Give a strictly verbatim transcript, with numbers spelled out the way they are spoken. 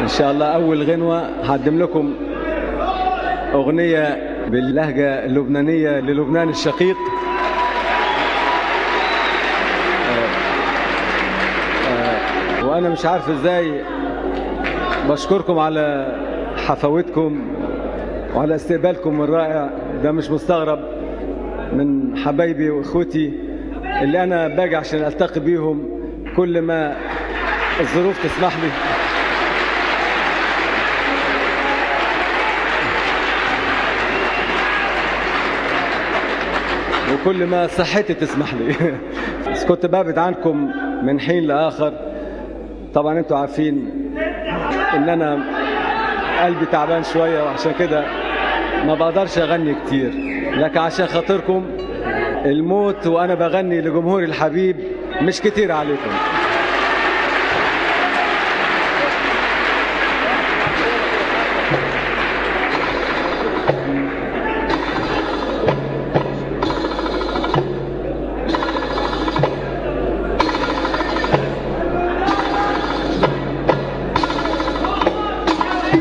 إن شاء الله أول غنوة هقدم لكم أغنية باللهجة اللبنانية للبنان الشقيق. وأنا مش عارف إزاي بشكركم على حفاوتكم وعلى استقبالكم الرائع ده. مش مستغرب من حبايبي وإخوتي اللي أنا باجي عشان ألتقي بيهم كل ما الظروف تسمح لي. وكل ما صحتي تسمح لي. بس كنت بابعد عنكم من حين لآخر. طبعا انتوا عارفين ان انا قلبي تعبان شوية وعشان كده ما بقدرش اغني كتير، لكن عشان خاطركم الموت وانا بغني لجمهوري الحبيب مش كتير عليكم.